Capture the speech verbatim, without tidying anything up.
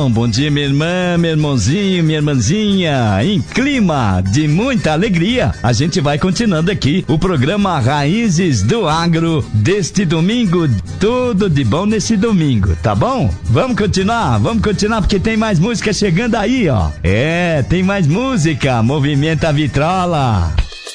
bom, bom dia minha irmã, meu irmãozinho, minha irmãzinha. Em clima de muita alegria, a gente vai continuando aqui o programa Raízes do Agro deste domingo. Tudo de bom nesse domingo, tá bom? Vamos continuar, vamos continuar porque tem mais música chegando aí, ó. É, tem mais música, movimenta a vitrola.